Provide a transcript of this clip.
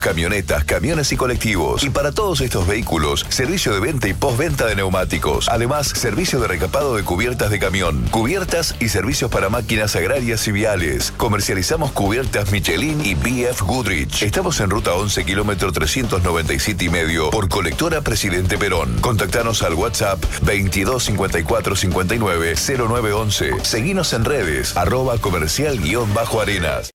camionetas, camiones y colectivos. Y para todos estos vehículos, servicio de venta y postventa de neumáticos. Además, servicio de recapado de cubiertas de camión, cubiertas y servicios para máquinas agrarias y viales. Comercializamos cubiertas Michelin y BF Goodrich. Estamos en ruta 11, kilómetro 397,5 por colectora Presidente Perón. Contactanos al WhatsApp 22 54 59 0911. Seguinos en redes, @comercial_arenas.